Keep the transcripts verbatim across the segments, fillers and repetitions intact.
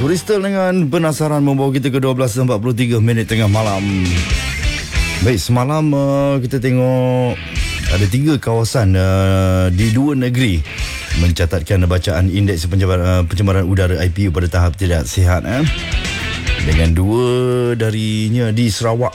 Crystal dengan Penasaran membawa kita ke dua belas empat puluh tiga minit tengah malam. Baik, semalam uh, kita tengok ada tiga kawasan uh, di dua negeri mencatatkan bacaan indeks pencemaran, uh, pencemaran udara I P U pada tahap tidak sihat, eh? Dengan dua darinya di Sarawak.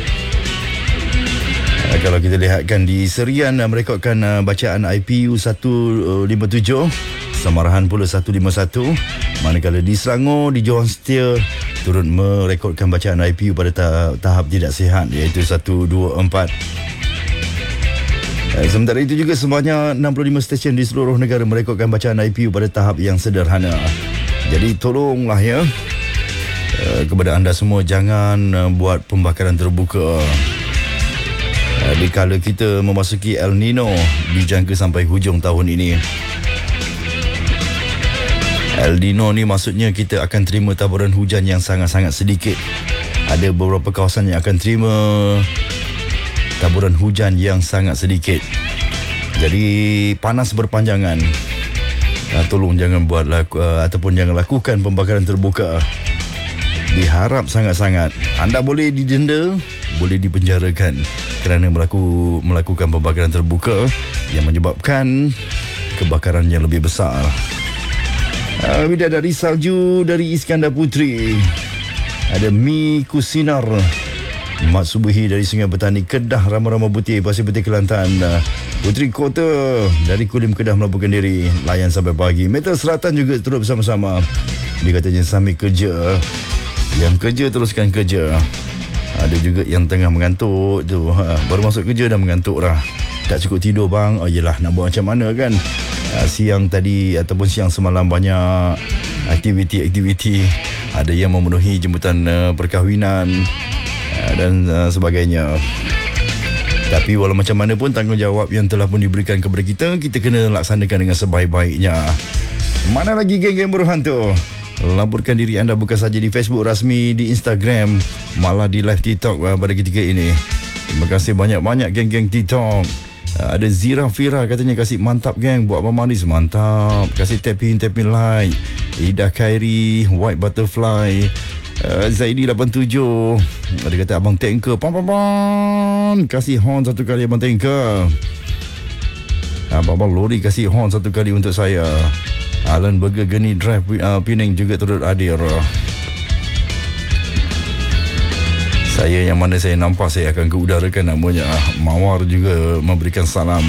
Uh, kalau kita lihatkan di Serian, uh, merekodkan uh, bacaan I P U seratus lima puluh tujuh, Samarahan pula seratus lima puluh satu. Manakala di Selangor, di Johor Setia turut merekodkan bacaan I P U pada tahap, tahap tidak sihat, iaitu seratus dua puluh empat. Sementara itu juga sebanyak enam puluh lima stesen di seluruh negara merekodkan bacaan I P U pada tahap yang sederhana. Jadi tolonglah ya, kepada anda semua, jangan buat pembakaran terbuka. Dikala kita memasuki El Nino dijangka sampai hujung tahun ini. El Nino ni maksudnya kita akan terima taburan hujan yang sangat-sangat sedikit. Ada beberapa kawasan yang akan terima taburan hujan yang sangat sedikit. Jadi panas berpanjangan. Nah, tolong jangan buat laku, uh, ataupun jangan lakukan pembakaran terbuka. Diharap sangat-sangat. Anda boleh didenda, boleh dipenjarakan kerana melaku, melakukan pembakaran terbuka yang menyebabkan kebakaran yang lebih besar. Uh, Bidadari Salju dari Iskandar Putri. Ada Mi Kusinar. Mat Subuhi dari Sungai Petani Kedah, Rama-Rama Putih, Pasir Putih, Kelantan. Putri Kota dari Kulim Kedah melaporkan diri. Layan sampai pagi. Metal Selatan juga turut bersama-sama. Dia katanya sambil kerja. Yang kerja teruskan kerja. Ada juga yang tengah mengantuk tu. Ha, baru masuk kerja dah mengantuk lah. Tak cukup tidur bang. Oh yelah, nak buat macam mana kan. Ha, siang tadi ataupun siang semalam banyak aktiviti-aktiviti. Ada yang memenuhi jemputan uh, perkahwinan dan uh, sebagainya. Tapi walau macam mana pun, tanggungjawab yang telah pun diberikan kepada kita, kita kena laksanakan dengan sebaik-baiknya. Mana lagi geng-geng berhantu? Laporkan diri anda bukan saja di Facebook rasmi, di Instagram, malah di live TikTok uh, pada ketika ini. Terima kasih banyak-banyak geng-geng TikTok. uh, Ada Zira Fira katanya kasih mantap geng, buat apa manis, mantap. Kasih tap-in-tap-in like. Ida Khairi, White Butterfly, Uh, Zaidi lapan tujuh. Dia kata abang tanker, pam pam pam, kasih horn satu kali abang tanker. Abang-abang lori kasih horn satu kali untuk saya. Alan Burger Geni Drive uh, Penang juga turut hadir. Saya yang mana saya nampak, saya akan keudarakan namanya. Mawar juga memberikan salam.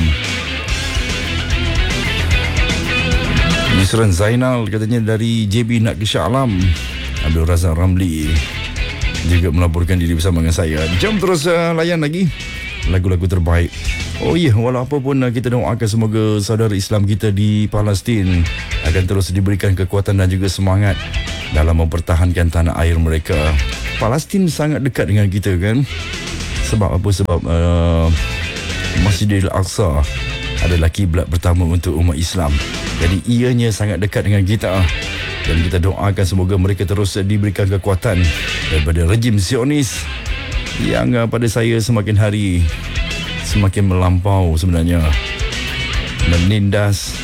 Yusran Zainal katanya dari J B nak ke Shah Alam. Abdul Razak Ramli juga melaporkan diri bersama dengan saya. Jom terus uh, layan lagi lagu-lagu terbaik. Oh ya, yeah, walau apa pun uh, kita doakan semoga saudara Islam kita di Palestin akan terus diberikan kekuatan dan juga semangat dalam mempertahankan tanah air mereka. Palestin sangat dekat dengan kita kan. Sebab apa? Sebab uh, Masjidil Aqsa adalah kiblat pertama untuk umat Islam. Jadi ianya sangat dekat dengan kita. Dan kita doakan semoga mereka terus diberikan kekuatan daripada rejim Zionis yang uh, pada saya semakin hari semakin melampau sebenarnya, menindas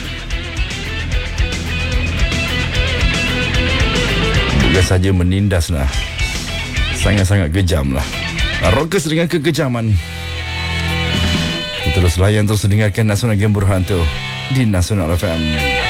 bukan saja menindas lah, sangat-sangat kejam lah. Rockers dengan kekejaman. Kita terus layan, terus dengarkan Nasional Game Berhantu di Nasional F M.